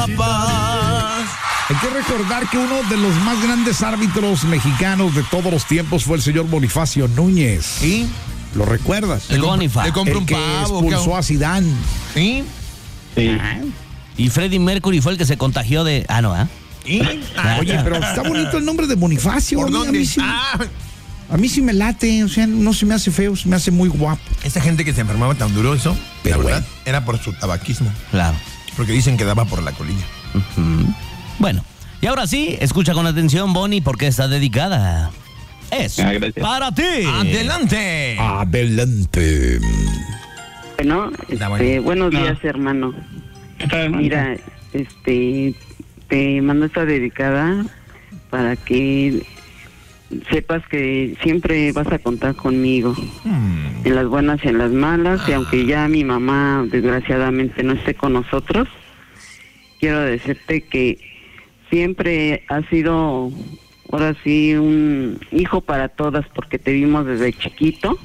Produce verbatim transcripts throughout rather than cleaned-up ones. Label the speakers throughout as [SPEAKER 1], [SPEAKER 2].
[SPEAKER 1] paz.
[SPEAKER 2] Hay que recordar que uno de los más grandes árbitros mexicanos de todos los tiempos fue el señor Bonifacio Núñez.
[SPEAKER 1] ¿Sí?
[SPEAKER 2] ¿Lo recuerdas?
[SPEAKER 3] El Bonifacio.
[SPEAKER 1] Le compró
[SPEAKER 2] El
[SPEAKER 1] un
[SPEAKER 2] que
[SPEAKER 1] pavo.
[SPEAKER 2] expulsó a Zidane.
[SPEAKER 1] ¿Sí?
[SPEAKER 4] Sí.
[SPEAKER 3] Y Freddie Mercury fue el que se contagió de... Ah, no, ¿eh?
[SPEAKER 1] ¿Sí?
[SPEAKER 2] Ah, oye, pero está bonito el nombre de Bonifacio.
[SPEAKER 1] ¿Por
[SPEAKER 2] A mí-
[SPEAKER 1] dónde?
[SPEAKER 2] A mí, sí,
[SPEAKER 1] Ah,
[SPEAKER 2] a mí sí me late, o sea, no se me hace feo, se me hace muy guapo.
[SPEAKER 1] esa gente que se enfermaba tan duro, eso,
[SPEAKER 2] Pero
[SPEAKER 1] la verdad,
[SPEAKER 2] bueno.
[SPEAKER 1] era por su tabaquismo.
[SPEAKER 3] Claro.
[SPEAKER 1] Porque dicen que daba por la colilla.
[SPEAKER 3] Ujú. Bueno, y ahora sí, escucha con atención, Bonnie, porque está dedicada. Es
[SPEAKER 4] Ah, gracias.
[SPEAKER 3] para ti.
[SPEAKER 1] ¡Adelante!
[SPEAKER 2] Adelante.
[SPEAKER 5] Bueno,
[SPEAKER 1] Está
[SPEAKER 5] este,
[SPEAKER 1] bueno.
[SPEAKER 5] buenos
[SPEAKER 4] No.
[SPEAKER 5] días, hermano.
[SPEAKER 4] ¿Qué tal, hermano?
[SPEAKER 5] Mira, este, te mando esta dedicada para que sepas que siempre vas a contar conmigo,
[SPEAKER 1] Hmm.
[SPEAKER 5] en las buenas y en las malas, y aunque ya mi mamá desgraciadamente no esté con nosotros, quiero decirte que siempre has sido, ahora sí, un hijo para todas, porque te vimos desde chiquito.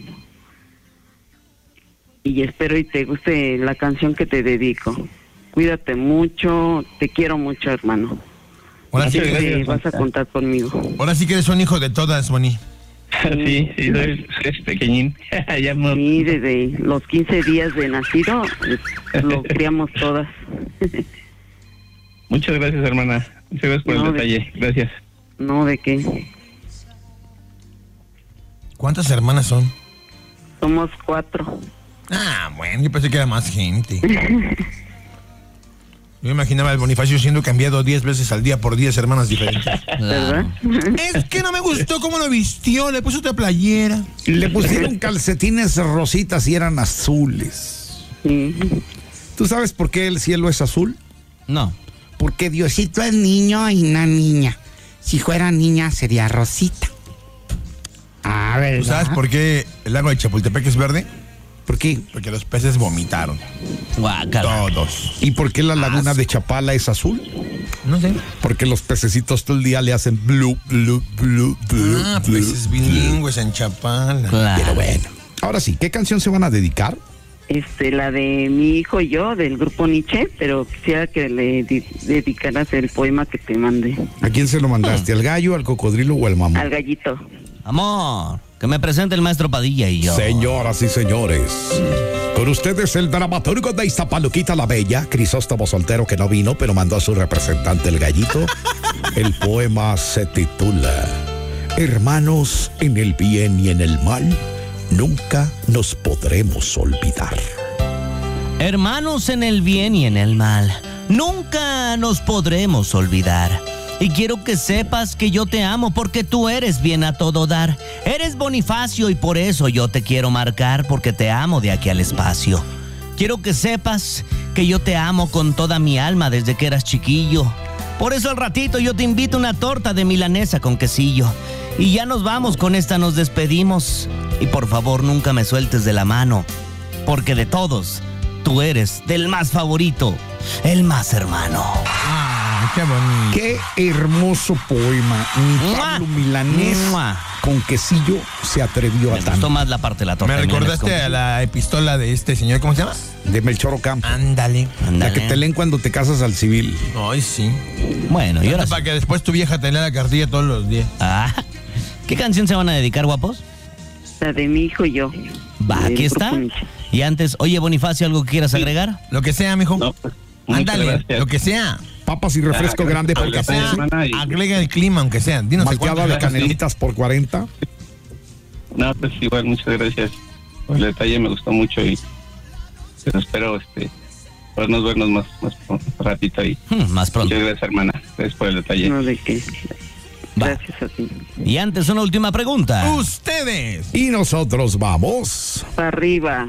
[SPEAKER 5] Y espero y te guste la canción que te dedico. Cuídate mucho, te quiero mucho, hermano.
[SPEAKER 1] Ahora sí,
[SPEAKER 5] Así
[SPEAKER 4] Gracias,
[SPEAKER 5] que
[SPEAKER 4] gracias.
[SPEAKER 5] vas a contar conmigo.
[SPEAKER 1] ahora sí que eres un hijo de todas, Boni.
[SPEAKER 4] Sí, sí, soy, soy pequeñín. Ya no-
[SPEAKER 5] Sí, desde los quince días de nacido eh, lo criamos todas.
[SPEAKER 4] Muchas gracias, hermana. Muchas gracias por
[SPEAKER 5] No,
[SPEAKER 4] el
[SPEAKER 5] de-
[SPEAKER 4] detalle. Gracias.
[SPEAKER 5] No, ¿de qué?
[SPEAKER 1] ¿Cuántas hermanas son?
[SPEAKER 5] Somos cuatro.
[SPEAKER 1] Ah, bueno, yo pensé que era más gente. Yo imaginaba al Bonifacio siendo cambiado diez veces al día por diez hermanas diferentes.
[SPEAKER 5] ¿Verdad?
[SPEAKER 1] Es que no me gustó cómo lo vistió, le puso otra playera.
[SPEAKER 2] Le pusieron calcetines rositas y eran azules.
[SPEAKER 5] Sí.
[SPEAKER 2] ¿Tú sabes por qué el cielo es azul?
[SPEAKER 3] No.
[SPEAKER 6] Porque Diosito es niño y no niña. Si fuera niña sería Rosita. Ah, ¿verdad?
[SPEAKER 1] ¿Tú sabes por qué el lago de Chapultepec es verde?
[SPEAKER 2] ¿Por qué?
[SPEAKER 1] Porque los peces vomitaron.
[SPEAKER 3] Guácala.
[SPEAKER 1] Todos.
[SPEAKER 2] ¿Y por qué la laguna de Chapala es azul?
[SPEAKER 1] No sé.
[SPEAKER 2] Porque los pececitos todo el día le hacen blue, blue, blue, blue.
[SPEAKER 1] Ah,
[SPEAKER 2] blue,
[SPEAKER 1] peces bilingües en Chapala.
[SPEAKER 3] Claro.
[SPEAKER 2] Pero bueno. Ahora sí, ¿qué canción se van a dedicar?
[SPEAKER 5] Este, la de mi hijo y yo, del grupo Nietzsche, pero quisiera que le di- dedicaras el poema que te mandé.
[SPEAKER 2] ¿A quién se lo mandaste? ¿Al gallo, al cocodrilo o al mamón?
[SPEAKER 5] Al gallito.
[SPEAKER 3] Amor, que me presente el maestro Padilla y yo.
[SPEAKER 2] Señoras y señores, con ustedes el dramaturgo de Iztapaluquita la Bella, Crisóstomo Soltero, que no vino, pero mandó a su representante el gallito. El poema se titula Hermanos en el bien y en el mal, nunca nos podremos olvidar.
[SPEAKER 3] Hermanos en el bien y en el mal, nunca nos podremos olvidar. Y quiero que sepas que yo te amo porque tú eres bien a todo dar. Eres Bonifacio y por eso yo te quiero marcar, porque te amo de aquí al espacio. Quiero que sepas que yo te amo con toda mi alma desde que eras chiquillo. Por eso al ratito yo te invito una torta de milanesa con quesillo. Y ya nos vamos, con esta nos despedimos. Y por favor nunca me sueltes de la mano, porque de todos tú eres del más favorito, el más hermano.
[SPEAKER 1] Ah, qué bonito.
[SPEAKER 2] Qué hermoso poema. Ni Pablo Milanés
[SPEAKER 3] ¡Mua!
[SPEAKER 2] con quesillo se atrevió
[SPEAKER 3] Me
[SPEAKER 2] a
[SPEAKER 3] gustó
[SPEAKER 2] tanto.
[SPEAKER 3] más la parte de la torta.
[SPEAKER 1] Me
[SPEAKER 3] de milanesa
[SPEAKER 1] recordaste
[SPEAKER 3] con
[SPEAKER 1] a la epistola de este señor, ¿cómo se llama?
[SPEAKER 2] De Melchor Ocampo.
[SPEAKER 1] Ándale.
[SPEAKER 3] quesillo. Ándale.
[SPEAKER 2] La que te leen cuando te casas al civil.
[SPEAKER 1] Ay, sí.
[SPEAKER 3] Bueno, y ahora sí.
[SPEAKER 1] Para que después tu vieja te lea la cartilla todos los días.
[SPEAKER 3] Ah, ¿qué canción se van a dedicar, guapos?
[SPEAKER 5] La de mi hijo y yo.
[SPEAKER 3] Va,
[SPEAKER 5] del
[SPEAKER 3] aquí
[SPEAKER 5] grupo
[SPEAKER 3] está.
[SPEAKER 5] Nietzsche.
[SPEAKER 3] Y antes, oye, Bonifacio, ¿algo que quieras agregar?
[SPEAKER 1] Lo que sea, mijo.
[SPEAKER 4] No, pues, muchas
[SPEAKER 1] Ándale,
[SPEAKER 4] gracias.
[SPEAKER 1] lo que sea.
[SPEAKER 2] Papas y refresco
[SPEAKER 4] Ah,
[SPEAKER 2] grande por
[SPEAKER 4] gracias,
[SPEAKER 2] catorce.
[SPEAKER 4] hermana, y-
[SPEAKER 1] Agrega el clima, aunque sea. Dinos el
[SPEAKER 2] Malteada
[SPEAKER 1] cuánto.
[SPEAKER 2] de canelitas por cuarenta.
[SPEAKER 4] No, pues igual, muchas gracias por el detalle, me gustó mucho y pues, espero este podernos vernos más, más pr- ratito ahí.
[SPEAKER 3] Hmm, más pronto.
[SPEAKER 4] Muchas gracias, hermana. Gracias por el detalle.
[SPEAKER 5] No, de qué.
[SPEAKER 3] Va.
[SPEAKER 5] Gracias a ti.
[SPEAKER 3] Y antes, una última pregunta.
[SPEAKER 1] Ustedes.
[SPEAKER 2] Y nosotros vamos.
[SPEAKER 5] Para arriba.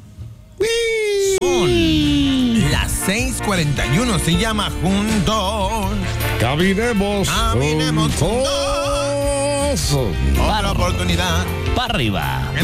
[SPEAKER 1] Las seis cuarenta y uno se llama Juntos.
[SPEAKER 2] Caminemos.
[SPEAKER 1] Caminemos
[SPEAKER 2] juntos.
[SPEAKER 1] Otra oportunidad.
[SPEAKER 3] Para arriba.